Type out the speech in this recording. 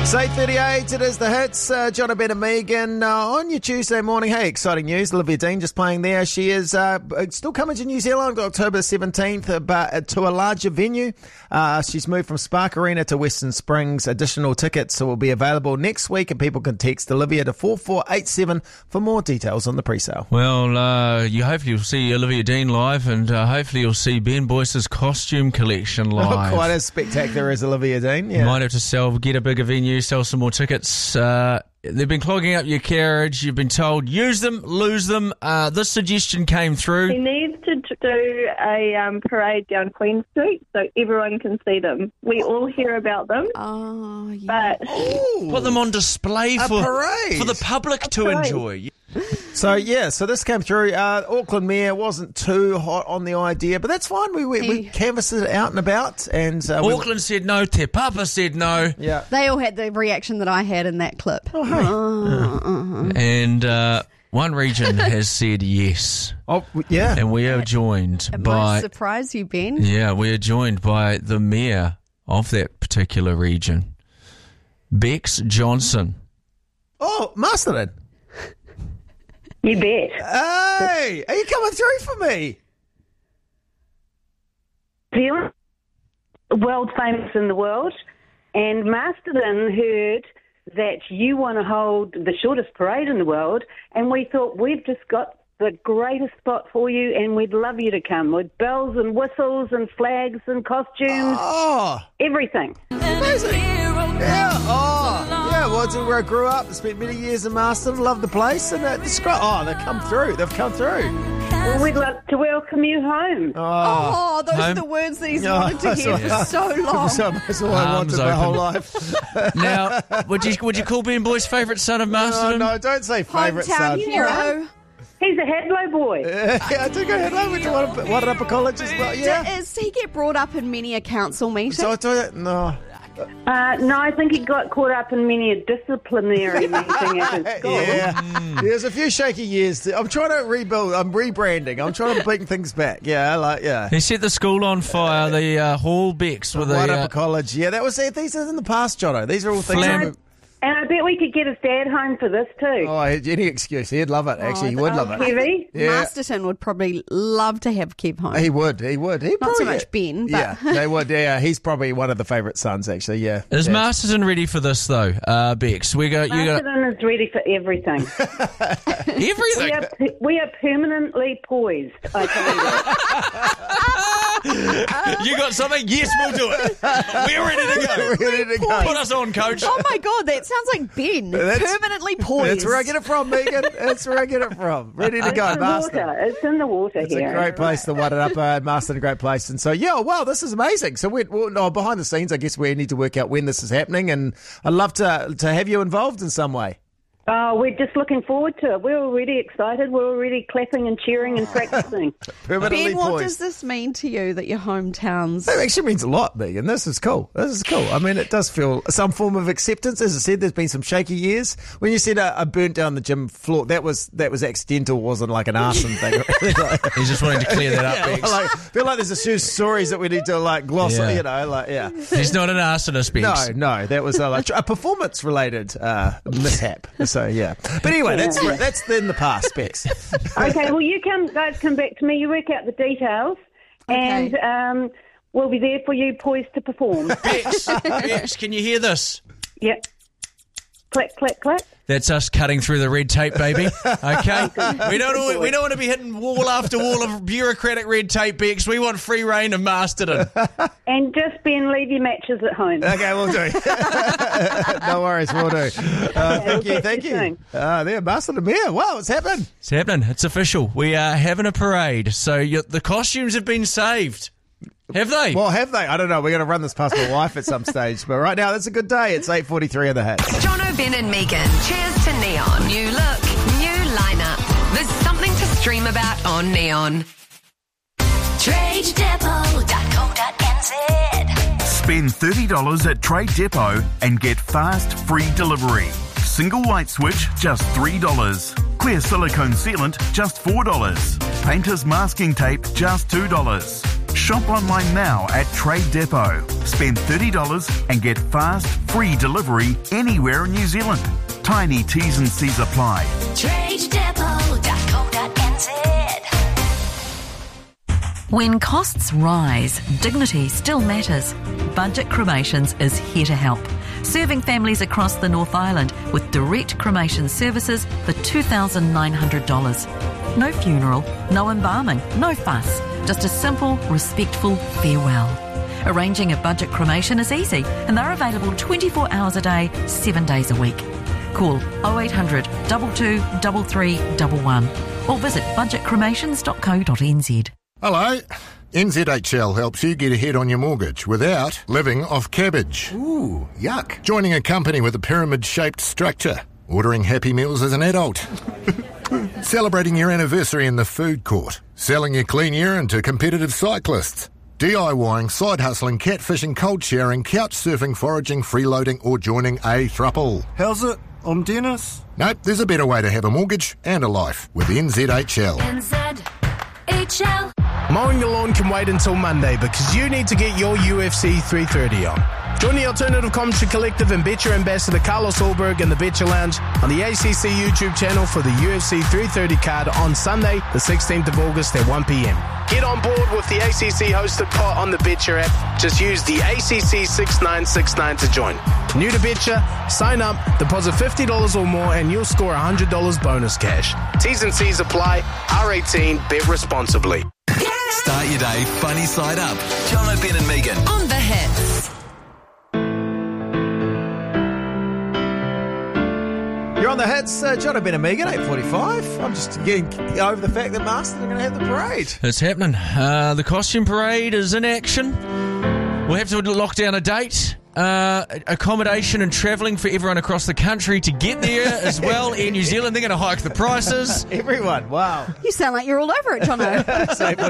It's 8:38, it is the hits. John Ben and Megan on your Tuesday morning. Hey, exciting news. Olivia Dean just playing there. She is still coming to New Zealand October 17th, but to a larger venue. She's moved from Spark Arena to Western Springs. Additional tickets will be available next week, and people can text Olivia to 4487 for more details on the pre-sale. Well, you hopefully you'll see Olivia Dean live, and hopefully you'll see Ben Boyce's costume collection live. Not quite as spectacular as Olivia Dean. Yeah. Might have to get a bigger venue, sell some more tickets. They've been clogging up your carriage. You've been told, use them, lose them. This suggestion came through. He needs to do a parade down Queen Street so everyone can see them. We all hear about them. Oh, yeah. But Put them on display for the public to enjoy. So this came through. Auckland Mayor wasn't too hot on the idea, but that's fine. We canvassed it out and about. And Auckland said no, Te Papa said no. Yeah. They all had the reaction that I had in that clip. Oh, hey. And one region has said yes. Oh, yeah. And we are joined It by... might surprise you, Ben. Yeah, we are joined by the mayor of that particular region, Bex Johnson. Oh, Masterton. you bet. Hey, are you coming through for me? Zealand, world famous in the world, and Masterton heard that you want to hold the shortest parade in the world, and we thought we've just got the greatest spot for you, and we'd love you to come with bells and whistles and flags and costumes, everything. Amazing. Yeah. Yeah. Well, it's where I grew up. Spent many years in Masterton. Love the place, and they've come through. They've come through. Well, we'd love to welcome you home. Oh, those are the words that he's wanted to hear for so long. That's all I wanted my whole life. Now, would you call Ben Boy's favourite son of Masterton? No, don't say favourite son. Hometown hero. He's a Hadlow boy. Yeah, I do go Hadlow. Went to Wairarapa College as well. Yeah. Does he get brought up in many a council meeting? So I tell you, no. No, I think he got caught up in many a disciplinary meeting at his school. Yeah. There's a few shaky years. I'm trying to rebuild. I'm rebranding. I'm trying to bring things back. Yeah. He set the school on fire, the Hall Becks with Wairarapa College. Yeah, that was it. These are in the past, Jono. These are all things. And I bet we could get his dad home for this too. Oh, any excuse. He'd love it, actually. He would love it. Kevy? Yeah. Masterton would probably love to have Kev home. He would. Not so much Ben, but... Yeah, they would. Yeah, he's probably one of the favourite sons, actually, yeah. Is Masterton ready for this, though, Bex? Masterton is ready for everything. Everything? We are permanently poised, I tell you. You got something? Yes, we'll do it. We're ready to go. We're ready to go. Put us on, coach. Oh my God, that sounds like Ben. Permanently poised. That's where I get it from, Megan. That's where I get it from. Ready to go, Masterton. It's in the water it's here. It's a great place, the Wairarapa, Masterton, a great place. And so, this is amazing. So, behind the scenes, I guess we need to work out when this is happening, and I'd love to have you involved in some way. Oh, we're just looking forward to it. We're already excited. We're already clapping and cheering and practicing. Permanently Ben, what poised. does this mean to you that your hometowns... It actually means a lot, Megan. This is cool. I mean, it does feel some form of acceptance. As I said, there's been some shaky years. When you said I burnt down the gym floor, that was accidental, wasn't like an arson thing. He's just wanting to clear that up, Bex. I feel like there's a few stories that we need to gloss, He's not an arsonist, Bex. No, that was a performance-related mishap. So, yeah. But anyway, that's in the past, Bex. Okay, well, you guys come back to me. You work out the details, and we'll be there for you, poised to perform. Bex, can you hear this? Yep. Click, click, click. That's us cutting through the red tape, baby. Okay? We don't want to be hitting wall after wall of bureaucratic red tape, Bex. We want free reign of Masterton. And just Ben, leave your matches at home. Okay, we'll do. No worries, we'll do. Thank you. There, Masterton Mayor. Wow, it's happening. It's happening. It's official. We are having a parade. So the costumes have been saved. Have they? Well, have they? I don't know. We're going to run this past my wife at some stage. But right now, it's a good day. It's 8:43 of the Hits. Jono, Ben and Megan. Cheers to Neon. New look, new lineup. There's something to stream about on Neon. TradeDepot.co.nz. Spend $30 at Trade Depot and get fast, free delivery. Single light switch, just $3. Clear silicone sealant, just $4. Painter's masking tape, just $2. Shop online now at Trade Depot. Spend $30 and get fast, free delivery anywhere in New Zealand. Tiny T's and C's apply. TradeDepot.com.nz. When costs rise, dignity still matters. Budget Cremations is here to help, serving families across the North Island with direct cremation services for $2,900. No funeral, no embalming, no fuss, just a simple, respectful farewell. Arranging a budget cremation is easy, and they're available 24 hours a day, 7 days a week. Call 0800 22 3311 or visit budgetcremations.co.nz. Hello. NZHL helps you get ahead on your mortgage without living off cabbage. Ooh, yuck. Joining a company with a pyramid-shaped structure. Ordering Happy Meals as an adult. Celebrating your anniversary in the food court. Selling your clean urine to competitive cyclists. DIYing, side hustling, catfishing, cold showering, couch surfing, foraging, freeloading or joining a thruple. How's it? I'm Dennis. Nope, there's a better way to have a mortgage and a life with NZHL. NZHL. Mowing the lawn can wait until Monday because you need to get your UFC 330 on. Join the Alternative Commentary Collective and Betcher Ambassador Carlos Ulberg in the Betcher Lounge on the ACC YouTube channel for the UFC 330 card on Sunday, the 16th of August at 1 p.m. Get on board with the ACC hosted pot on the Betcher app. Just use the ACC 6969 to join. New to Betcher, sign up, deposit $50 or more, and you'll score $100 bonus cash. T's and C's apply. R18, bet responsibly. Start your day funny side up. John O'Brien and Megan. On the hits. You're on the hits, John O'Brien and Megan, 8:45. I'm just getting over the fact that Marston are going to have the parade. It's happening. The costume parade is in action. We'll have to lock down a date. Accommodation and travelling for everyone across the country to get there as well. Air New Zealand, they're going to hike the prices. Everyone, wow. You sound like you're all over it, Jono.